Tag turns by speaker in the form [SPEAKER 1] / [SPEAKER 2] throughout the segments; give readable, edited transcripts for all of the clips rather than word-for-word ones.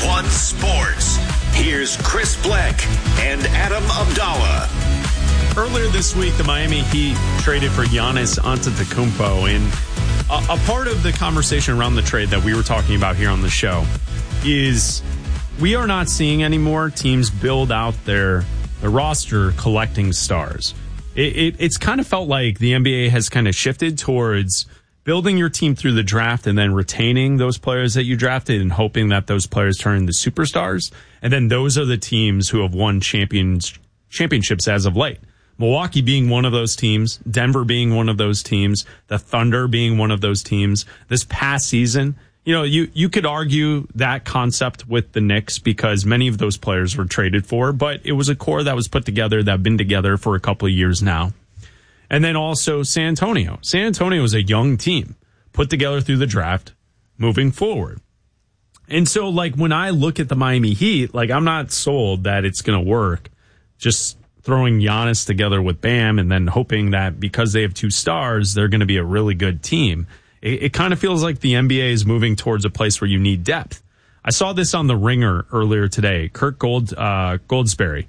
[SPEAKER 1] One Sports. Here's Chris Bleck and Adam Abdallah.
[SPEAKER 2] Earlier this week, the Miami Heat traded for Giannis Antetokounmpo, and a part of the conversation around the trade that we were talking about here on the show is we are not seeing anymore teams build out their roster collecting stars. It's kind of felt like the NBA has kind of shifted towards building your team through the draft and then retaining those players that you drafted and hoping that those players turn into superstars. And then those are the teams who have won championships as of late. Milwaukee being one of those teams, Denver being one of those teams, the Thunder being one of those teams. This past season, you could argue that concept with the Knicks because many of those players were traded for, but it was a core that was put together that have been together for a couple of years now. And then also San Antonio. San Antonio is a young team put together through the draft moving forward. And so, when I look at the Miami Heat, I'm not sold that it's going to work just throwing Giannis together with Bam and then hoping that because they have two stars, they're going to be a really good team. It kind of feels like the NBA is moving towards a place where you need depth. I saw this on The Ringer earlier today. Kirk Goldsberry.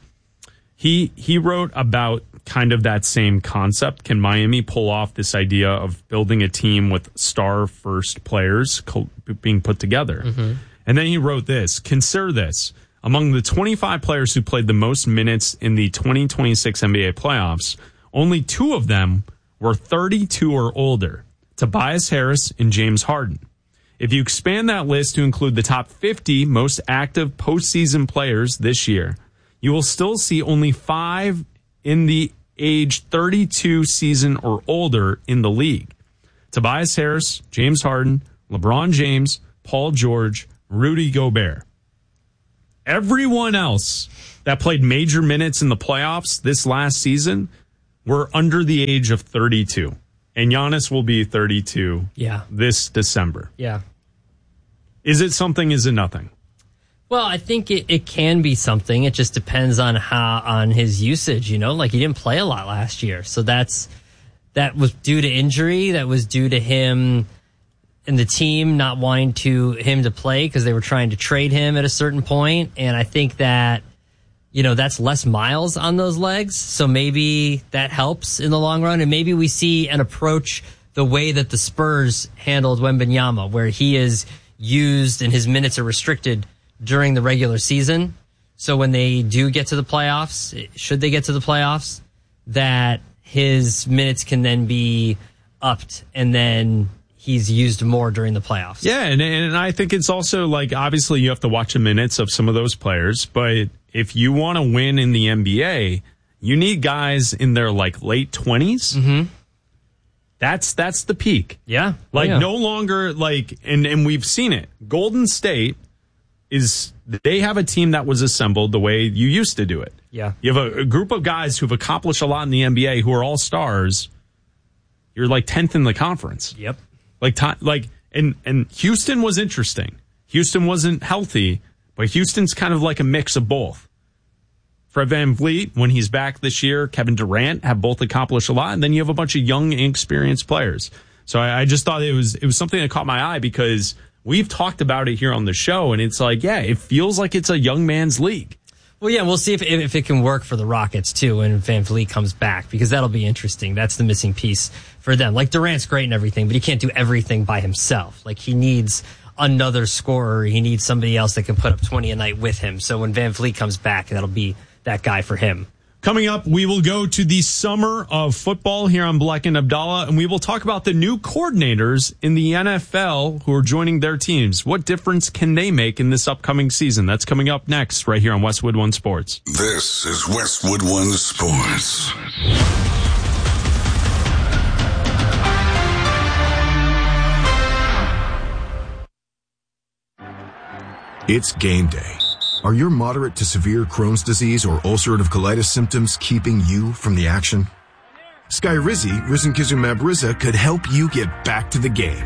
[SPEAKER 2] He wrote about kind of that same concept. Can Miami pull off this idea of building a team with star first players being put together? Mm-hmm. And then he wrote this. Consider this. Among the 25 players who played the most minutes in the 2026 NBA playoffs, only 2 of them were 32 or older, Tobias Harris and James Harden. If you expand that list to include the top 50 most active postseason players this year, you will still see only 5 in the age 32 season or older in the league. Tobias Harris, James Harden, LeBron James, Paul George, Rudy Gobert. Everyone else that played major minutes in the playoffs this last season were under the age of 32. And Giannis will be 32 this December.
[SPEAKER 3] Yeah.
[SPEAKER 2] Is it something? Is it nothing?
[SPEAKER 3] Well, I think it can be something. It just depends on his usage, he didn't play a lot last year. So that was due to injury. That was due to him and the team not wanting him to play because they were trying to trade him at a certain point. And I think that, that's less miles on those legs. So maybe that helps in the long run. And maybe we see an approach the way that the Spurs handled Wembanyama, where he is used and his minutes are restricted during the regular season. So when they do get to the playoffs, should they get to the playoffs, that his minutes can then be upped and then he's used more during the playoffs.
[SPEAKER 2] Yeah, and I think it's also obviously you have to watch the minutes of some of those players, but if you want to win in the NBA, you need guys in their late 20s.
[SPEAKER 3] Mm-hmm.
[SPEAKER 2] That's the peak.
[SPEAKER 3] Yeah.
[SPEAKER 2] No longer and we've seen it. Golden State they have a team that was assembled the way you used to do it.
[SPEAKER 3] Yeah.
[SPEAKER 2] You have a group of guys who've accomplished a lot in the NBA who are all stars. You're 10th in the conference.
[SPEAKER 3] Yep.
[SPEAKER 2] And Houston was interesting. Houston wasn't healthy, but Houston's kind of like a mix of both. Fred VanVleet, when he's back this year, Kevin Durant have both accomplished a lot, and then you have a bunch of young, inexperienced players. So I just thought it was something that caught my eye because we've talked about it here on the show, and it's it feels like it's a young man's league.
[SPEAKER 3] Well, yeah, we'll see if it can work for the Rockets, too, when VanVleet comes back, because that'll be interesting. That's the missing piece for them. Durant's great and everything, but he can't do everything by himself. He needs another scorer. He needs somebody else that can put up 20 a night with him. So when VanVleet comes back, that'll be that guy for him.
[SPEAKER 2] Coming up, we will go to the summer of football here on Bleck and Abdallah, and we will talk about the new coordinators in the NFL who are joining their teams. What difference can they make in this upcoming season? That's coming up next right here on Westwood One Sports.
[SPEAKER 1] This is Westwood One Sports.
[SPEAKER 4] It's game day. Are your moderate to severe Crohn's disease or ulcerative colitis symptoms keeping you from the action? Skyrizi, risankizumab Riza, could help you get back to the game.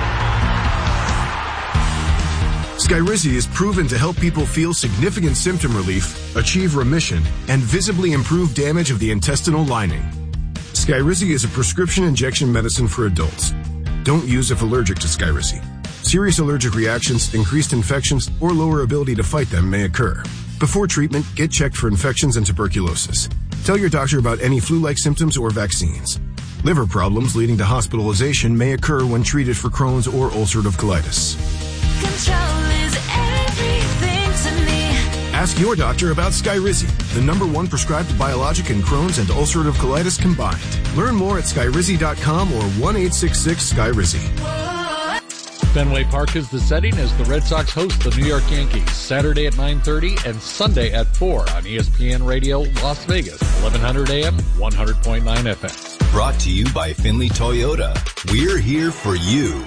[SPEAKER 4] Skyrizi is proven to help people feel significant symptom relief, achieve remission, and visibly improve damage of the intestinal lining. Skyrizi is a prescription injection medicine for adults. Don't use if allergic to Skyrizi. Serious allergic reactions, increased infections, or lower ability to fight them may occur. Before treatment, get checked for infections and tuberculosis. Tell your doctor about any flu-like symptoms or vaccines. Liver problems leading to hospitalization may occur when treated for Crohn's or ulcerative colitis.
[SPEAKER 5] Control is everything to me.
[SPEAKER 4] Ask your doctor about Skyrizi, the #1 prescribed biologic in Crohn's and ulcerative colitis combined. Learn more at skyrizi.com or 1-866-SKYRIZI.
[SPEAKER 6] Fenway Park is the setting as the Red Sox host the New York Yankees Saturday at 9:30 and Sunday at 4 on ESPN Radio Las Vegas, 1100 AM, 100.9 FM.
[SPEAKER 7] Brought to you by Finley Toyota. We're here for you.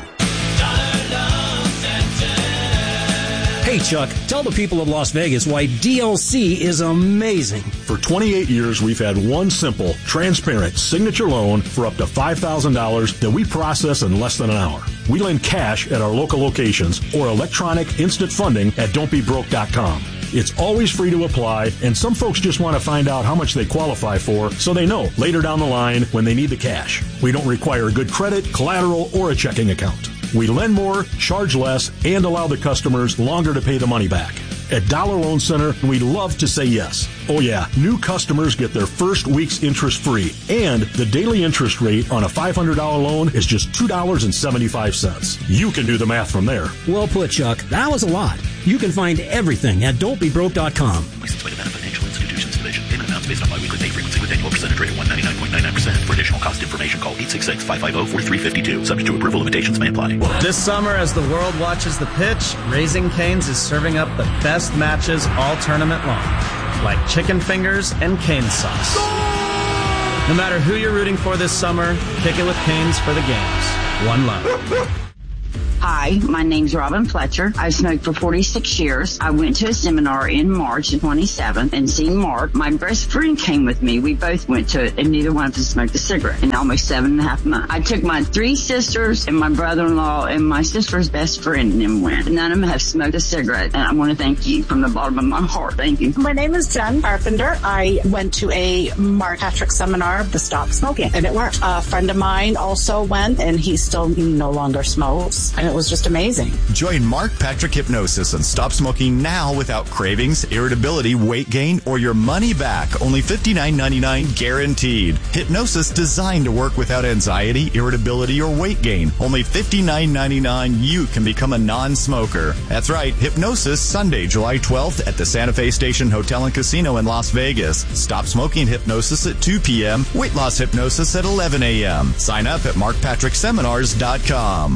[SPEAKER 8] Hey, Chuck, tell the people of Las Vegas why DLC is amazing.
[SPEAKER 9] For 28 years, we've had one simple, transparent signature loan for up to $5,000 that we process in less than an hour. We lend cash at our local locations or electronic instant funding at don'tbebroke.com. It's always free to apply, and some folks just want to find out how much they qualify for so they know later down the line when they need the cash. We don't require good credit, collateral, or a checking account. We lend more, charge less, and allow the customers longer to pay the money back. At Dollar Loan Center, we love to say yes. Oh yeah, new customers get their first week's interest free, and the daily interest rate on a $500 loan is just $2.75. You can do the math from there.
[SPEAKER 8] Well put, Chuck. That was a lot. You can find everything at don'tbebroke.com.
[SPEAKER 10] License by Nevada Financial Institutions Division. Payment amounts based on biweekly pay frequency with annual percentage rate of 199.99%. For additional cost information, call 866-550-4352. Subject to approval, limitations may apply.
[SPEAKER 11] This summer, as the world watches the pitch, Raising Cane's is serving up the best matches all tournament long, like chicken fingers and cane sauce. No matter who you're rooting for this summer, kick it with Cane's for the games. One love.
[SPEAKER 12] Hi, my name's Robin Fletcher. I've smoked for 46 years. I went to a seminar in March 27th and seen Mark. My best friend came with me. We both went to it, and neither one of us smoked a cigarette in almost 7.5 months. I took my 3 sisters and my brother-in-law and my sister's best friend and went. None of them have smoked a cigarette, and I want to thank you from the bottom of my heart. Thank you.
[SPEAKER 13] My name is Jen Carpenter. I went to a Mark Patrick seminar, the Stop Smoking, and it worked. A friend of mine also went, and he no longer smokes, and it was just amazing.
[SPEAKER 14] Join Mark Patrick Hypnosis and stop smoking now without cravings, irritability, weight gain, or your money back. Only $59.99 guaranteed. Hypnosis designed to work without anxiety, irritability, or weight gain. Only $59.99. You can become a non-smoker. That's right. Hypnosis Sunday, July 12th at the Santa Fe Station Hotel and Casino in Las Vegas. Stop smoking hypnosis at 2 p.m. Weight loss hypnosis at 11 a.m. Sign up at markpatrickseminars.com.